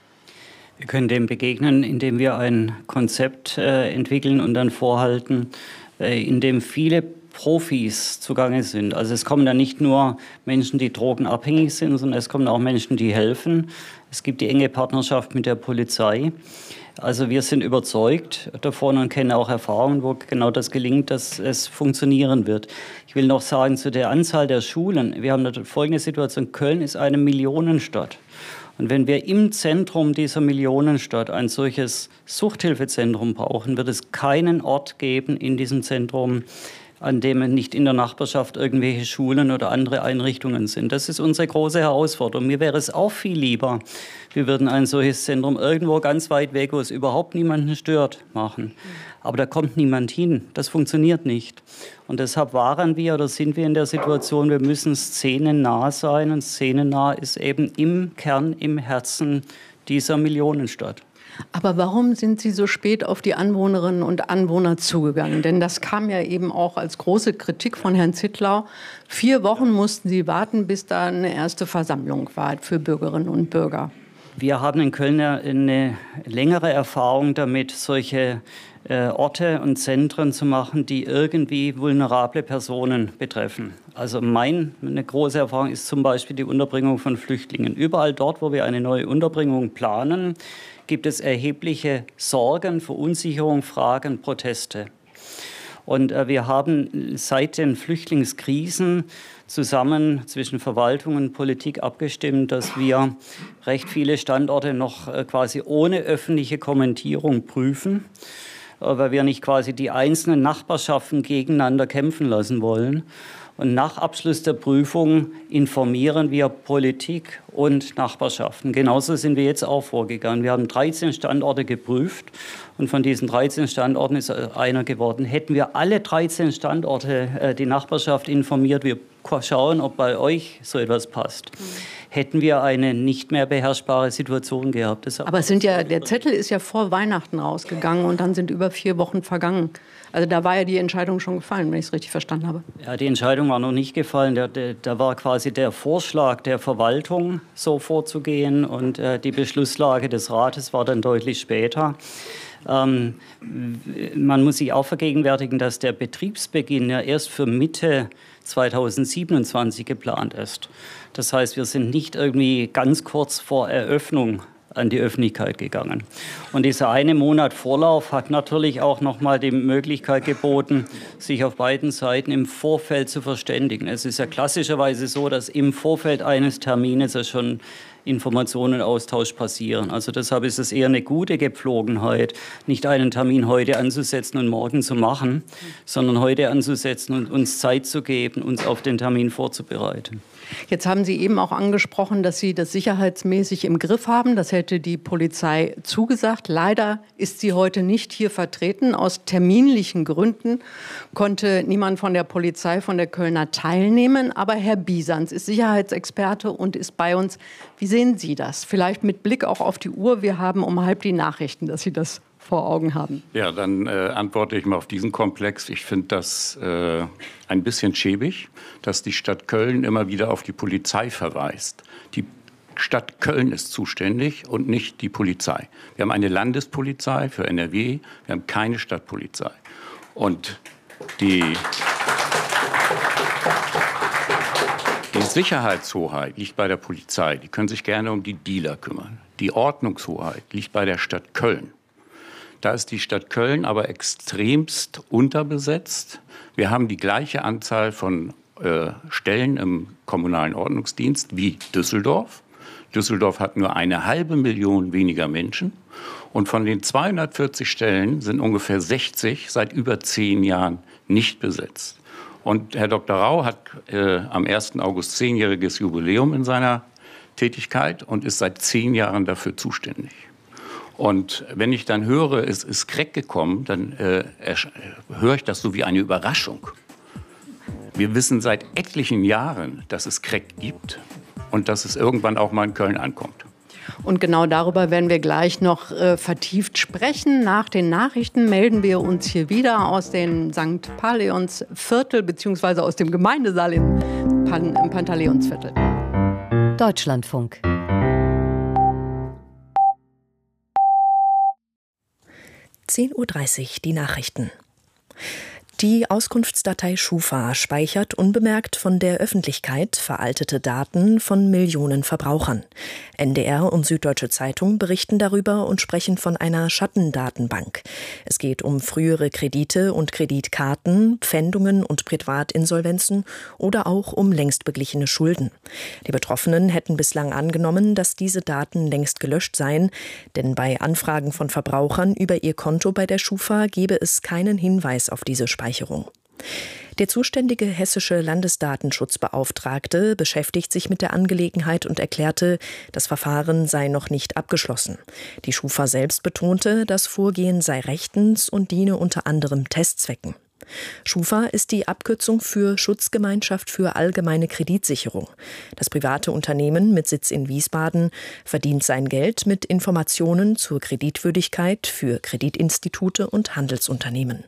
Speaker 4: Wir können dem begegnen, indem wir ein Konzept entwickeln und dann vorhalten, in dem viele Profis zugange sind. Also es kommen da nicht nur Menschen, die drogenabhängig sind, sondern es kommen auch Menschen, die helfen. Es gibt die enge Partnerschaft mit der Polizei. Also wir sind überzeugt davon und kennen auch Erfahrungen, wo genau das gelingt, dass es funktionieren wird. Ich will noch sagen, zu der Anzahl der Schulen. Wir haben eine folgende Situation. Köln ist eine Millionenstadt. Und wenn wir im Zentrum dieser Millionenstadt ein solches Suchthilfezentrum brauchen, wird es keinen Ort geben in diesem Zentrum, an dem nicht in der Nachbarschaft irgendwelche Schulen oder andere Einrichtungen sind. Das ist unsere große Herausforderung. Mir wäre es auch viel lieber, wir würden ein solches Zentrum irgendwo ganz weit weg, wo es überhaupt niemanden stört, machen. Aber da kommt niemand hin. Das funktioniert nicht. Und deshalb waren wir oder sind wir in der Situation, wir müssen szenennah sein. Und szenennah ist eben im Kern, im Herzen dieser Millionenstadt.
Speaker 5: Aber warum sind Sie so spät auf die Anwohnerinnen und Anwohner zugegangen? Denn das kam ja eben auch als große Kritik von Herrn Zittlau. 4 Wochen mussten Sie warten, bis da eine erste Versammlung war für Bürgerinnen und Bürger.
Speaker 4: Wir haben in Köln eine längere Erfahrung damit, solche Orte und Zentren zu machen, die irgendwie vulnerable Personen betreffen. Also eine große Erfahrung ist zum Beispiel die Unterbringung von Flüchtlingen. Überall dort, wo wir eine neue Unterbringung planen, gibt es erhebliche Sorgen, Verunsicherung, Fragen, Proteste. Und wir haben seit den Flüchtlingskrisen zusammen zwischen Verwaltung und Politik abgestimmt, dass wir recht viele Standorte noch quasi ohne öffentliche Kommentierung prüfen, weil wir nicht quasi die einzelnen Nachbarschaften gegeneinander kämpfen lassen wollen. Und nach Abschluss der Prüfung informieren wir Politik und Nachbarschaften. Genauso sind wir jetzt auch vorgegangen. Wir haben 13 Standorte geprüft und von diesen 13 Standorten ist einer geworden. Hätten wir alle 13 Standorte die Nachbarschaft informiert, wir schauen, ob bei euch so etwas passt, hätten wir eine nicht mehr beherrschbare Situation gehabt.
Speaker 5: Aber der Zettel ist ja vor Weihnachten rausgegangen und dann sind über 4 Wochen vergangen. Also da war ja die Entscheidung schon gefallen, wenn ich es richtig verstanden habe.
Speaker 4: Ja, die Entscheidung war noch nicht gefallen. Da war quasi der Vorschlag der Verwaltung, so vorzugehen. Und die Beschlusslage des Rates war dann deutlich später. Man muss sich auch vergegenwärtigen, dass der Betriebsbeginn ja erst für Mitte 2027 geplant ist. Das heißt, wir sind nicht irgendwie ganz kurz vor Eröffnung an die Öffentlichkeit gegangen. Und dieser eine Monat Vorlauf hat natürlich auch noch mal die Möglichkeit geboten, sich auf beiden Seiten im Vorfeld zu verständigen. Es ist ja klassischerweise so, dass im Vorfeld eines Termines ja schon Informationenaustausch passieren. Also deshalb ist es eher eine gute Gepflogenheit, nicht einen Termin heute anzusetzen und morgen zu machen, sondern heute anzusetzen und uns Zeit zu geben, uns auf den Termin vorzubereiten.
Speaker 5: Jetzt haben Sie eben auch angesprochen, dass Sie das sicherheitsmäßig im Griff haben. Das hätte die Polizei zugesagt. Leider ist sie heute nicht hier vertreten. Aus terminlichen Gründen konnte niemand von der Polizei, von der Kölner teilnehmen. Aber Herr Bisanz ist Sicherheitsexperte und ist bei uns. Wie sehen Sie das? Vielleicht mit Blick auch auf die Uhr. Wir haben um 12:30 die Nachrichten, dass Sie das vor Augen haben.
Speaker 10: Ja, dann antworte ich mal auf diesen Komplex. Ich finde das ein bisschen schäbig, dass die Stadt Köln immer wieder auf die Polizei verweist. Die Stadt Köln ist zuständig und nicht die Polizei. Wir haben eine Landespolizei für NRW, wir haben keine Stadtpolizei. Und die Sicherheitshoheit liegt bei der Polizei. Die können sich gerne um die Dealer kümmern. Die Ordnungshoheit liegt bei der Stadt Köln. Da ist die Stadt Köln aber extremst unterbesetzt. Wir haben die gleiche Anzahl von Stellen im kommunalen Ordnungsdienst wie Düsseldorf. Düsseldorf hat nur 500.000 weniger Menschen. Und von den 240 Stellen sind ungefähr 60 seit über 10 Jahren nicht besetzt. Und Herr Dr. Rau hat am 1. August 10-jähriges Jubiläum in seiner Tätigkeit und ist seit 10 Jahren dafür zuständig. Und wenn ich dann höre, es ist Crack gekommen, dann höre ich das so wie eine Überraschung. Wir wissen seit etlichen Jahren, dass es Crack gibt und dass es irgendwann auch mal in Köln ankommt.
Speaker 5: Und genau darüber werden wir gleich noch vertieft sprechen. Nach den Nachrichten melden wir uns hier wieder aus dem St. Pantaleonsviertel bzw. aus dem Gemeindesaal im Pantaleonsviertel.
Speaker 2: Deutschlandfunk.
Speaker 11: (10:30 Uhr) die Nachrichten. Die Auskunftsdatei Schufa speichert unbemerkt von der Öffentlichkeit veraltete Daten von Millionen Verbrauchern. NDR und Süddeutsche Zeitung berichten darüber und sprechen von einer Schattendatenbank. Es geht um frühere Kredite und Kreditkarten, Pfändungen und Privatinsolvenzen oder auch um längst beglichene Schulden. Die Betroffenen hätten bislang angenommen, dass diese Daten längst gelöscht seien, denn bei Anfragen von Verbrauchern über ihr Konto bei der Schufa gebe es keinen Hinweis auf diese Speicherung. Der zuständige hessische Landesdatenschutzbeauftragte beschäftigt sich mit der Angelegenheit und erklärte, das Verfahren sei noch nicht abgeschlossen. Die Schufa selbst betonte, das Vorgehen sei rechtens und diene unter anderem Testzwecken. Schufa ist die Abkürzung für Schutzgemeinschaft für allgemeine Kreditsicherung. Das private Unternehmen mit Sitz in Wiesbaden verdient sein Geld mit Informationen zur Kreditwürdigkeit für Kreditinstitute und Handelsunternehmen.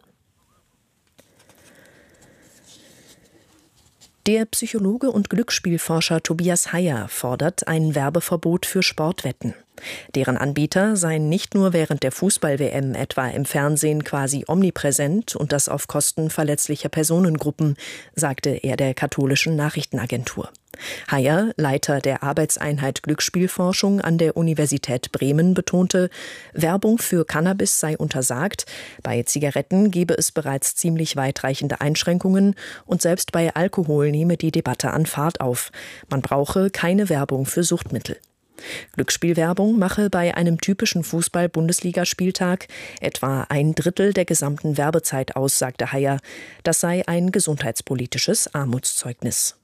Speaker 11: Der Psychologe und Glücksspielforscher Tobias Heyer fordert ein Werbeverbot für Sportwetten. Deren Anbieter seien nicht nur während der Fußball-WM etwa im Fernsehen quasi omnipräsent und das auf Kosten verletzlicher Personengruppen, sagte er der katholischen Nachrichtenagentur. Heyer, Leiter der Arbeitseinheit Glücksspielforschung an der Universität Bremen, betonte, Werbung für Cannabis sei untersagt, bei Zigaretten gebe es bereits ziemlich weitreichende Einschränkungen und selbst bei Alkohol nehme die Debatte an Fahrt auf. Man brauche keine Werbung für Suchtmittel. Glücksspielwerbung mache bei einem typischen Fußball-Bundesligaspieltag etwa 1/3 der gesamten Werbezeit aus, sagte Heyer. Das sei ein gesundheitspolitisches Armutszeugnis.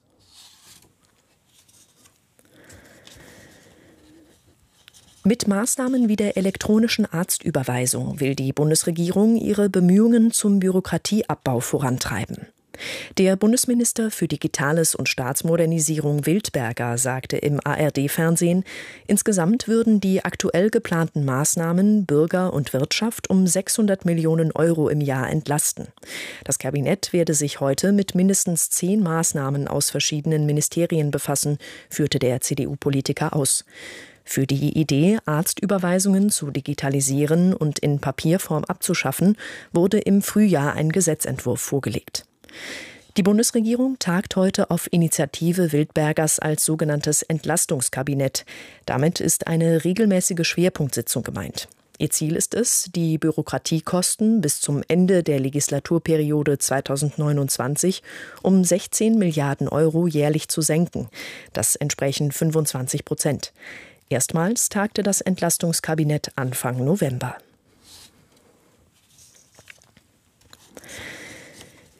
Speaker 11: Mit Maßnahmen wie der elektronischen Arztüberweisung will die Bundesregierung ihre Bemühungen zum Bürokratieabbau vorantreiben. Der Bundesminister für Digitales und Staatsmodernisierung Wildberger sagte im ARD-Fernsehen, insgesamt würden die aktuell geplanten Maßnahmen Bürger und Wirtschaft um 600 Millionen Euro im Jahr entlasten. Das Kabinett werde sich heute mit mindestens 10 Maßnahmen aus verschiedenen Ministerien befassen, führte der CDU-Politiker aus. Für die Idee, Arztüberweisungen zu digitalisieren und in Papierform abzuschaffen, wurde im Frühjahr ein Gesetzentwurf vorgelegt. Die Bundesregierung tagt heute auf Initiative Wildbergers als sogenanntes Entlastungskabinett. Damit ist eine regelmäßige Schwerpunktsitzung gemeint. Ihr Ziel ist es, die Bürokratiekosten bis zum Ende der Legislaturperiode 2029 um 16 Milliarden Euro jährlich zu senken. Das entsprechen 25%. Erstmals tagte das Entlastungskabinett Anfang November.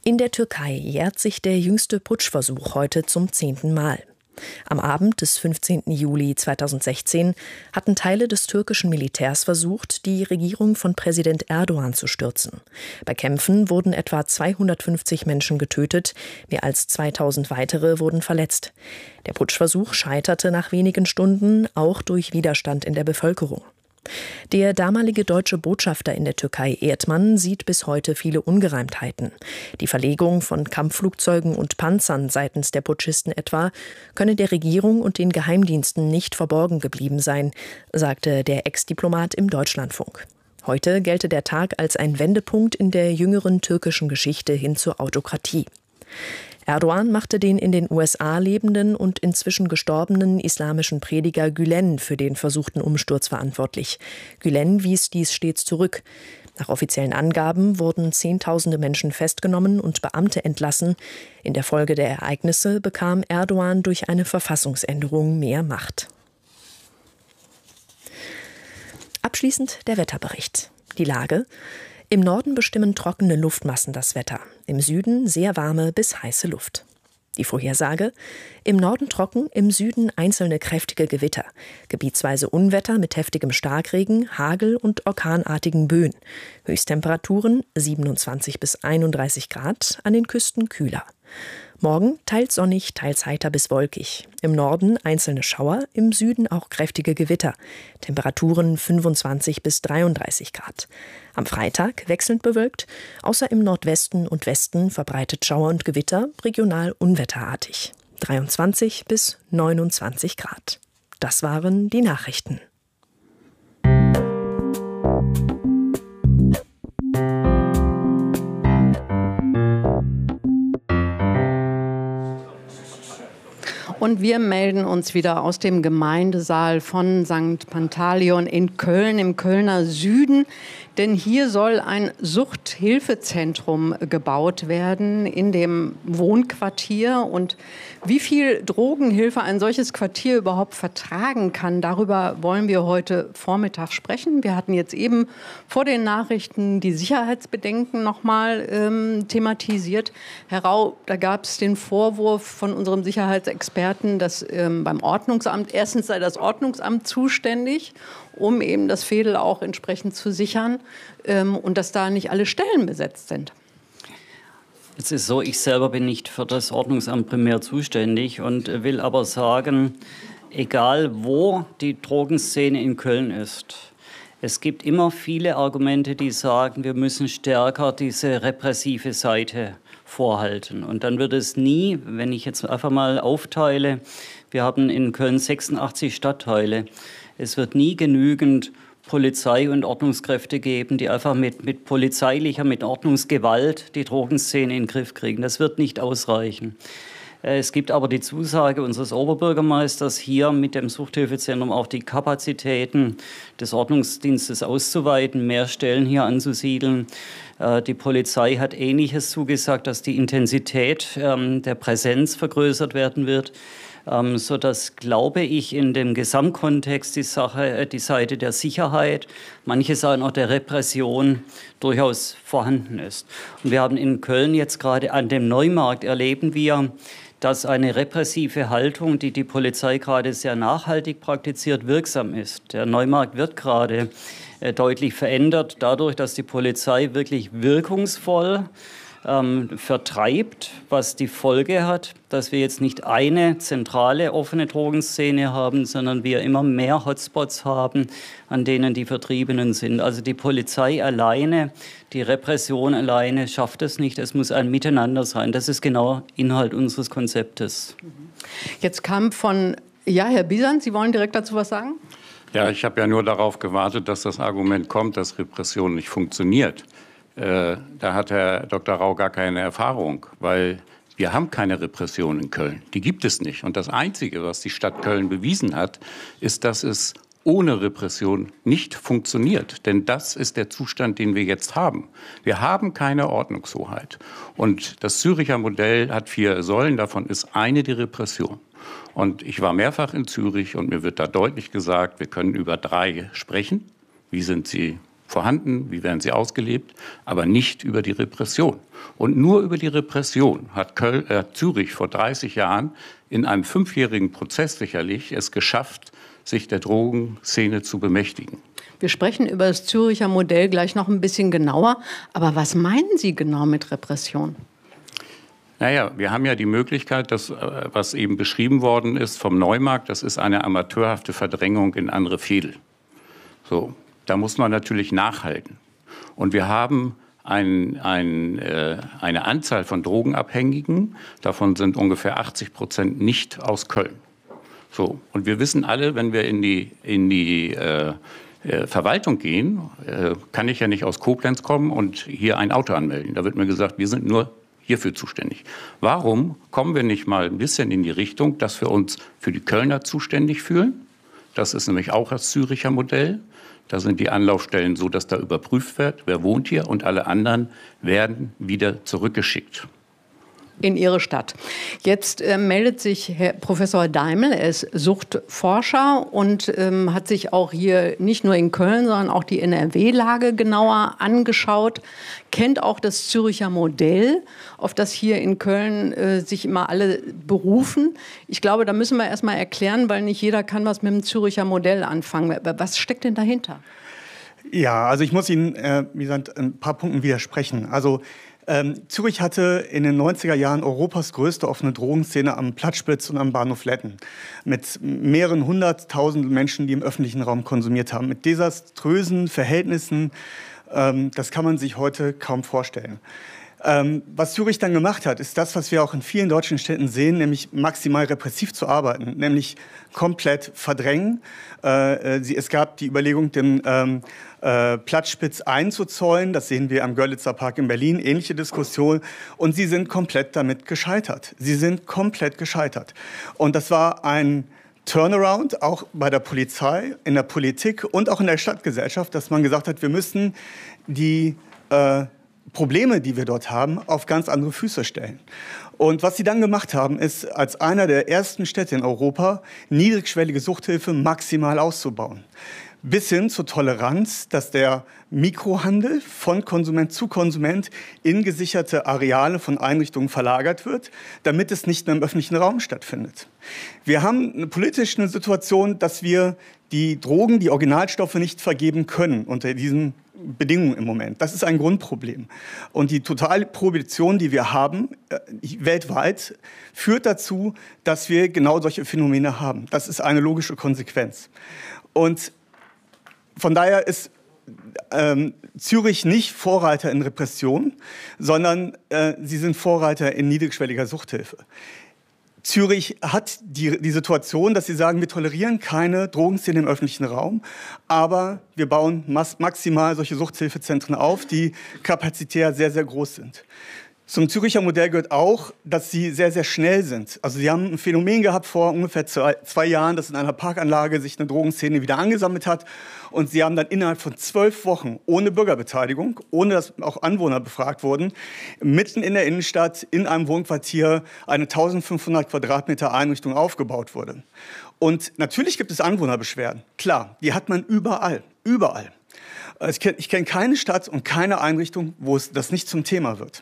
Speaker 11: In der Türkei jährt sich der jüngste Putschversuch heute zum 10. Mal. Am Abend des 15. Juli 2016 hatten Teile des türkischen Militärs versucht, die Regierung von Präsident Erdogan zu stürzen. Bei Kämpfen wurden etwa 250 Menschen getötet, mehr als 2000 weitere wurden verletzt. Der Putschversuch scheiterte nach wenigen Stunden, auch durch Widerstand in der Bevölkerung. Der damalige deutsche Botschafter in der Türkei, Erdmann, sieht bis heute viele Ungereimtheiten. Die Verlegung von Kampfflugzeugen und Panzern seitens der Putschisten etwa könne der Regierung und den Geheimdiensten nicht verborgen geblieben sein, sagte der Ex-Diplomat im Deutschlandfunk. Heute gelte der Tag als ein Wendepunkt in der jüngeren türkischen Geschichte hin zur Autokratie. Erdogan machte den in den USA lebenden und inzwischen gestorbenen islamischen Prediger Gülen für den versuchten Umsturz verantwortlich. Gülen wies dies stets zurück. Nach offiziellen Angaben wurden Zehntausende Menschen festgenommen und Beamte entlassen. In der Folge der Ereignisse bekam Erdogan durch eine Verfassungsänderung mehr Macht. Abschließend der Wetterbericht. Die Lage: Im Norden bestimmen trockene Luftmassen das Wetter, im Süden sehr warme bis heiße Luft. Die Vorhersage: Im Norden trocken, im Süden einzelne kräftige Gewitter, gebietsweise Unwetter mit heftigem Starkregen, Hagel und orkanartigen Böen. Höchsttemperaturen 27 bis 31 Grad, an den Küsten kühler. Morgen teils sonnig, teils heiter bis wolkig. Im Norden einzelne Schauer, im Süden auch kräftige Gewitter. Temperaturen 25 bis 33 Grad. Am Freitag wechselnd bewölkt, außer im Nordwesten und Westen verbreitet Schauer und Gewitter, regional unwetterartig. 23 bis 29 Grad. Das waren die Nachrichten.
Speaker 5: Und wir melden uns wieder aus dem Gemeindesaal von St. Pantaleon in Köln, im Kölner Süden. Denn hier soll ein Suchthilfezentrum gebaut werden in dem Wohnquartier. Und wie viel Drogenhilfe ein solches Quartier überhaupt vertragen kann, darüber wollen wir heute Vormittag sprechen. Wir hatten jetzt eben vor den Nachrichten die Sicherheitsbedenken nochmal thematisiert. Herr Rau, da gab es den Vorwurf von unserem Sicherheitsexperten, dass beim Ordnungsamt, erstens sei das Ordnungsamt zuständig, um eben das Veedel auch entsprechend zu sichern, und dass da nicht alle Stellen besetzt sind.
Speaker 4: Es ist so, ich selber bin nicht für das Ordnungsamt primär zuständig und will aber sagen, egal wo die Drogenszene in Köln ist, es gibt immer viele Argumente, die sagen, wir müssen stärker diese repressive Seite vorhalten. Und dann wird es nie, wenn ich jetzt einfach mal aufteile, wir haben in Köln 86 Stadtteile, es wird nie genügend Polizei und Ordnungskräfte geben, die einfach mit polizeilicher, mit Ordnungsgewalt die Drogenszene in den Griff kriegen. Das wird nicht ausreichen. Es gibt aber die Zusage unseres Oberbürgermeisters, hier mit dem Suchthilfezentrum auch die Kapazitäten des Ordnungsdienstes auszuweiten, mehr Stellen hier anzusiedeln. Die Polizei hat Ähnliches zugesagt, dass die Intensität der Präsenz vergrößert werden wird, sodass, glaube ich, in dem Gesamtkontext die Seite der Sicherheit, manche sagen auch der Repression, durchaus vorhanden ist. Und wir haben in Köln jetzt gerade an dem Neumarkt erleben wir, dass eine repressive Haltung, die die Polizei gerade sehr nachhaltig praktiziert, wirksam ist. Der Neumarkt wird gerade deutlich verändert, dadurch, dass die Polizei wirklich wirkungsvoll vertreibt, was die Folge hat, dass wir jetzt nicht eine zentrale offene Drogenszene haben, sondern wir immer mehr Hotspots haben, an denen die Vertriebenen sind. Also die Polizei alleine, die Repression alleine schafft es nicht. Es muss ein Miteinander sein. Das ist genau Inhalt unseres Konzeptes.
Speaker 5: Jetzt kam Herr Bisant, Sie wollen direkt dazu was sagen?
Speaker 10: Ja, ich habe ja nur darauf gewartet, dass das Argument kommt, dass Repression nicht funktioniert. Da hat Herr Dr. Rau gar keine Erfahrung, weil wir haben keine Repression in Köln. Die gibt es nicht. Und das Einzige, was die Stadt Köln bewiesen hat, ist, dass es ohne Repression nicht funktioniert. Denn das ist der Zustand, den wir jetzt haben. Wir haben keine Ordnungshoheit. Und das Züricher Modell hat 4 Säulen, davon ist eine die Repression. Und ich war mehrfach in Zürich und mir wird da deutlich gesagt, wir können über 3 sprechen. Wie sind sie vorhanden, wie werden sie ausgelebt, aber nicht über die Repression. Und nur über die Repression hat Zürich vor 30 Jahren in einem 5-jährigen Prozess sicherlich es geschafft, sich der Drogenszene zu bemächtigen.
Speaker 5: Wir sprechen über das Züricher Modell gleich noch ein bisschen genauer. Aber was meinen Sie genau mit Repression?
Speaker 10: Naja, wir haben ja die Möglichkeit, das, was eben beschrieben worden ist vom Neumarkt, das ist eine amateurhafte Verdrängung in andere Fädel. So, da muss man natürlich nachhalten. Und wir haben eine Anzahl von Drogenabhängigen, davon sind ungefähr 80% nicht aus Köln. So, und wir wissen alle, wenn wir in die Verwaltung gehen, kann ich ja nicht aus Koblenz kommen und hier ein Auto anmelden. Da wird mir gesagt, wir sind nur hierfür zuständig. Warum kommen wir nicht mal ein bisschen in die Richtung, dass wir uns für die Kölner zuständig fühlen? Das ist nämlich auch das Züricher Modell. Da sind die Anlaufstellen so, dass da überprüft wird, wer wohnt hier, und alle anderen werden wieder zurückgeschickt.
Speaker 5: In Ihre Stadt. Jetzt meldet sich Herr Professor Daimel, er ist Suchtforscher und hat sich auch hier nicht nur in Köln, sondern auch die NRW-Lage genauer angeschaut, kennt auch das Züricher Modell, auf das hier in Köln sich immer alle berufen. Ich glaube, da müssen wir erst mal erklären, weil nicht jeder kann was mit dem Züricher Modell anfangen. Was steckt denn dahinter?
Speaker 12: Ja, also ich muss Ihnen, wie gesagt, ein paar Punkten widersprechen. Also Zürich hatte in den 90er Jahren Europas größte offene Drogenszene am Platzspitz und am Bahnhof Letten mit mehreren 100.000 Menschen, die im öffentlichen Raum konsumiert haben. Mit desaströsen Verhältnissen, das kann man sich heute kaum vorstellen. Was Zürich dann gemacht hat, ist das, was wir auch in vielen deutschen Städten sehen, nämlich maximal repressiv zu arbeiten, nämlich komplett verdrängen. Es gab die Überlegung, den Platzspitz einzuzäunen. Das sehen wir am Görlitzer Park in Berlin, ähnliche Diskussion. Und sie sind komplett damit gescheitert. Sie sind komplett gescheitert. Und das war ein Turnaround, auch bei der Polizei, in der Politik und auch in der Stadtgesellschaft, dass man gesagt hat, wir müssen die Probleme, die wir dort haben, auf ganz andere Füße stellen. Und was sie dann gemacht haben, ist, als einer der ersten Städte in Europa niedrigschwellige Suchthilfe maximal auszubauen. Bis hin zur Toleranz, dass der Mikrohandel von Konsument zu Konsument in gesicherte Areale von Einrichtungen verlagert wird, damit es nicht mehr im öffentlichen Raum stattfindet. Wir haben eine politische Situation, dass wir die Drogen, die Originalstoffe nicht vergeben können unter diesen Bedingungen im Moment. Das ist ein Grundproblem. Und die totale Prohibition, die wir haben, weltweit, führt dazu, dass wir genau solche Phänomene haben. Das ist eine logische Konsequenz. Und von daher ist Zürich nicht Vorreiter in Repression, sondern sie sind Vorreiter in niedrigschwelliger Suchthilfe. Zürich hat die Situation, dass sie sagen, wir tolerieren keine Drogenszene im öffentlichen Raum, aber wir bauen maximal solche Suchthilfezentren auf, die kapazitär sehr, sehr groß sind. Zum Züricher Modell gehört auch, dass sie sehr, sehr schnell sind. Also sie haben ein Phänomen gehabt vor ungefähr 2 Jahren, dass in einer Parkanlage sich eine Drogenszene wieder angesammelt hat. Und sie haben dann innerhalb von 12 Wochen ohne Bürgerbeteiligung, ohne dass auch Anwohner befragt wurden, mitten in der Innenstadt in einem Wohnquartier eine 1500 Quadratmeter Einrichtung aufgebaut wurde. Und natürlich gibt es Anwohnerbeschwerden. Klar, die hat man überall, überall. Ich kenne keine Stadt und keine Einrichtung, wo das nicht zum Thema wird.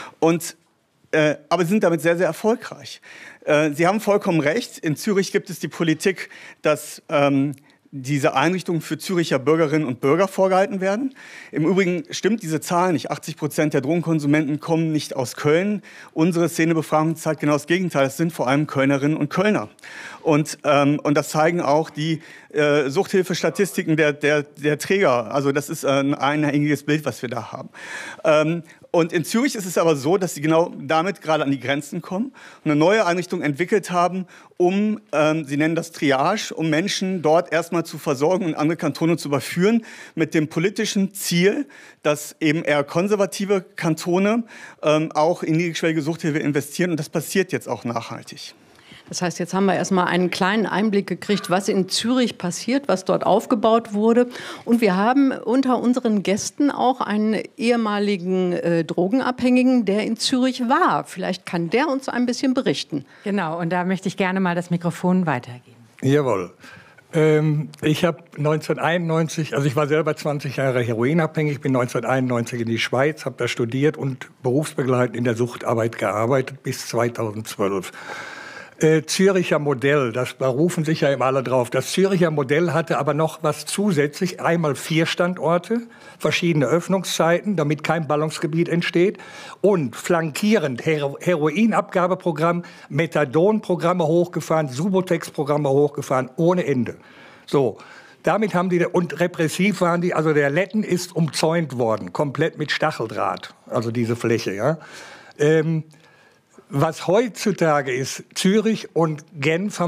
Speaker 12: Aber sie sind damit sehr, sehr erfolgreich. Sie haben vollkommen recht. In Zürich gibt es die Politik, dass diese Einrichtungen für Züricher Bürgerinnen und Bürger vorgehalten werden. Im Übrigen stimmt diese Zahl nicht. 80% der Drogenkonsumenten kommen nicht aus Köln. Unsere Szenebefragung zeigt genau das Gegenteil. Es sind vor allem Kölnerinnen und Kölner. Und das zeigen auch die Suchthilfestatistiken der Träger. Also das ist ein einhelliges Bild, was wir da haben. Und in Zürich ist es aber so, dass sie genau damit gerade an die Grenzen kommen und eine neue Einrichtung entwickelt haben, sie nennen das Triage, um Menschen dort erstmal zu versorgen und andere Kantone zu überführen, mit dem politischen Ziel, dass eben eher konservative Kantone auch in niedrigschwellige Suchthilfe investieren. Und das passiert jetzt auch nachhaltig.
Speaker 5: Das heißt, jetzt haben wir erstmal einen kleinen Einblick gekriegt, was in Zürich passiert, was dort aufgebaut wurde. Und wir haben unter unseren Gästen auch einen ehemaligen Drogenabhängigen, der in Zürich war. Vielleicht kann der uns ein bisschen berichten.
Speaker 7: Genau, und da möchte ich gerne mal das Mikrofon weitergeben.
Speaker 13: Jawohl. Ich habe 1991, also ich war selber 20 Jahre heroinabhängig, bin 1991 in die Schweiz, habe da studiert und berufsbegleitend in der Suchtarbeit gearbeitet bis 2012. Züricher Modell, da rufen sich ja immer alle drauf. Das Züricher Modell hatte aber noch was zusätzlich. Einmal 4 Standorte, verschiedene Öffnungszeiten, damit kein Ballungsgebiet entsteht. Und flankierend Heroinabgabeprogramm, Methadonprogramme hochgefahren, Subotex-Programme hochgefahren, ohne Ende. So, damit haben die, und repressiv waren die, also der Letten ist umzäunt worden, komplett mit Stacheldraht, also diese Fläche, ja. Was heutzutage ist, Zürich und Genf haben